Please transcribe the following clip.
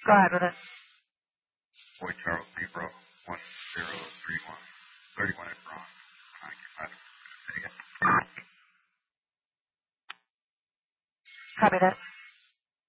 Go ahead with it. Boy Charles Zebra 1031. 31 at Bronx. Copy that.